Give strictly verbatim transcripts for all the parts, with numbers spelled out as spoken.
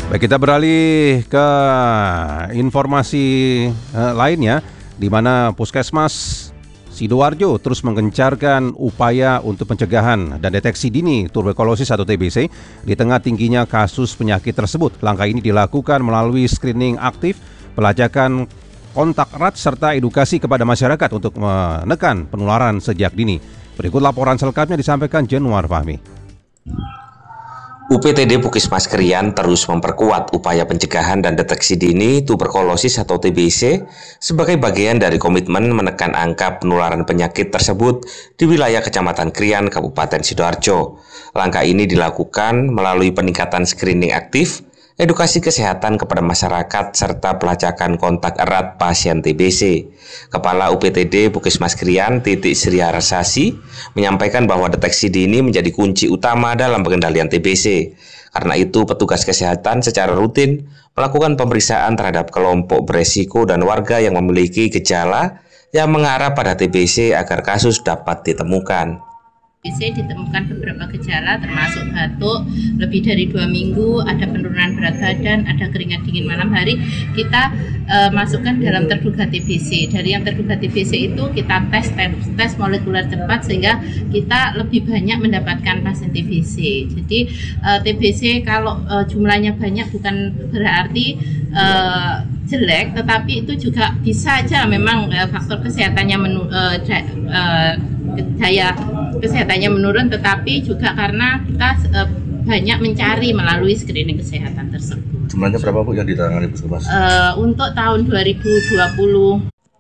Baik, kita beralih ke informasi uh, lainnya, di mana Puskesmas Sidoarjo terus menggencarkan upaya untuk pencegahan dan deteksi dini tuberkulosis atau T B C di tengah tingginya kasus penyakit tersebut. Langkah ini dilakukan melalui screening aktif, pelacakan kontak erat, serta edukasi kepada masyarakat untuk menekan penularan sejak dini. Berikut laporan selengkapnya disampaikan Januar Fahmi. U P T D Puskesmas Krian terus memperkuat upaya pencegahan dan deteksi dini tuberkulosis atau T B C sebagai bagian dari komitmen menekan angka penularan penyakit tersebut di wilayah Kecamatan Krian, Kabupaten Sidoarjo. Langkah ini dilakukan melalui peningkatan screening aktif, edukasi kesehatan kepada masyarakat, serta pelacakan kontak erat pasien T B C. Kepala U P T D Puskesmas Krian, Titik Sri Arasasi, menyampaikan bahwa deteksi dini menjadi kunci utama dalam pengendalian T B C. Karena itu, petugas kesehatan secara rutin melakukan pemeriksaan terhadap kelompok beresiko dan warga yang memiliki gejala yang mengarah pada T B C agar kasus dapat ditemukan. T B C ditemukan beberapa gejala termasuk batuk lebih dari dua minggu, ada penurunan berat badan, ada keringat dingin malam hari. Kita e, masukkan dalam terduga T B C. Dari yang terduga T B C itu kita tes tes, tes molekuler cepat sehingga kita lebih banyak mendapatkan pasien T B C. Jadi e, T B C kalau e, jumlahnya banyak bukan berarti e, jelek, tetapi itu juga bisa aja memang e, faktor kesehatannya menu, e, da, e, daya kesehatannya menurun, tetapi juga karena kita e, banyak mencari melalui screening kesehatan tersebut. Jumlahnya berapa Bu yang ditangani Puskesmas? E, untuk tahun dua ribu dua puluh.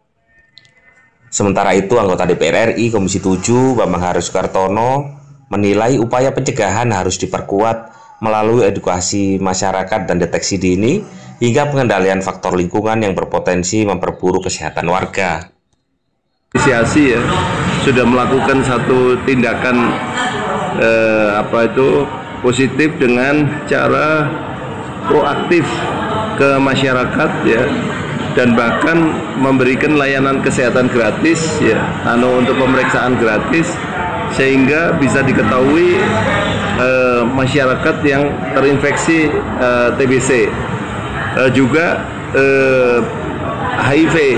Sementara itu, anggota D P R R I Komisi tujuh Bambang Harus Kartono menilai upaya pencegahan harus diperkuat melalui edukasi masyarakat dan deteksi dini hingga pengendalian faktor lingkungan yang berpotensi memperburuk kesehatan warga. Inisiasi ya, sudah melakukan satu tindakan eh, apa itu positif dengan cara proaktif ke masyarakat ya, dan bahkan memberikan layanan kesehatan gratis ya, anu untuk pemeriksaan gratis sehingga bisa diketahui eh, masyarakat yang terinfeksi eh, T B C, eh, juga eh, H I V.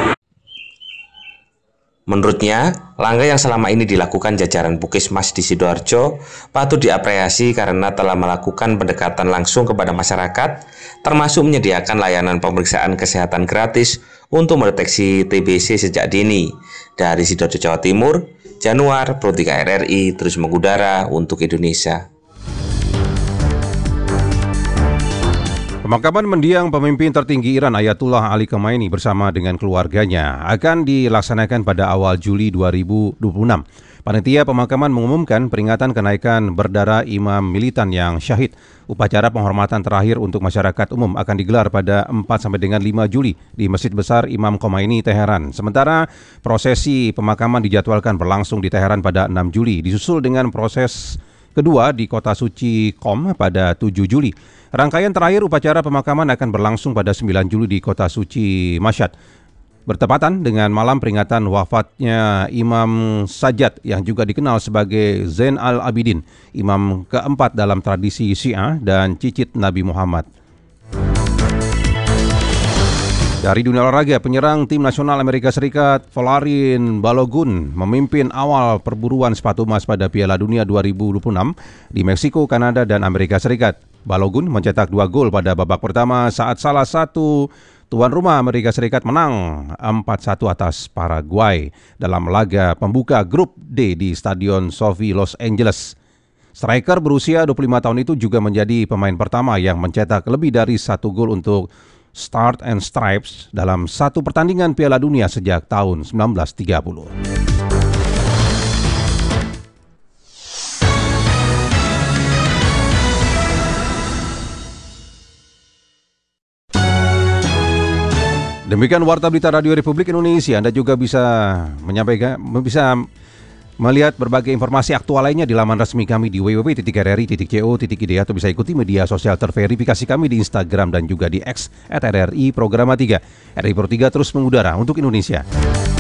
Menurutnya, langkah yang selama ini dilakukan jajaran Puskesmas di Sidoarjo patut diapresiasi karena telah melakukan pendekatan langsung kepada masyarakat, termasuk menyediakan layanan pemeriksaan kesehatan gratis untuk mendeteksi T B C sejak dini. Dari Sidoarjo, Jawa Timur, Januar, Pro tiga R R I terus mengudara untuk Indonesia. Pemakaman mendiang pemimpin tertinggi Iran Ayatullah Ali Khamenei bersama dengan keluarganya akan dilaksanakan pada awal Juli dua ribu dua puluh enam. Panitia pemakaman mengumumkan peringatan kenaikan berdarah imam militan yang syahid. Upacara penghormatan terakhir untuk masyarakat umum akan digelar pada empat sampai dengan lima Juli di Masjid Besar Imam Khomeini, Teheran. Sementara prosesi pemakaman dijadwalkan berlangsung di Teheran pada enam Juli, disusul dengan proses kedua di Kota Suci Qom pada tujuh Juli. Rangkaian terakhir upacara pemakaman akan berlangsung pada sembilan Juli di Kota Suci Mashhad, bertepatan dengan malam peringatan wafatnya Imam Sajjad yang juga dikenal sebagai Zain al-Abidin, imam keempat dalam tradisi Syiah dan cicit Nabi Muhammad. Dari dunia olahraga, penyerang tim nasional Amerika Serikat Folarin Balogun memimpin awal perburuan sepatu emas pada Piala Dunia dua ribu dua puluh enam di Meksiko, Kanada, dan Amerika Serikat. Balogun mencetak dua gol pada babak pertama saat salah satu tuan rumah Amerika Serikat menang empat satu atas Paraguay dalam laga pembuka grup D di Stadion Sophie, Los Angeles. Striker berusia dua puluh lima tahun itu juga menjadi pemain pertama yang mencetak lebih dari satu gol untuk Stars and Stripes dalam satu pertandingan Piala Dunia sejak tahun seribu sembilan ratus tiga puluh. Demikian Warta Berita Radio Republik Indonesia. Anda juga bisa menyampaikan, bisa melihat berbagai informasi aktual lainnya di laman resmi kami di w w w titik r r i titik co titik i d atau bisa ikuti media sosial terverifikasi kami di Instagram dan juga di X at R R I Programa tiga. R R I Pro tiga terus mengudara untuk Indonesia.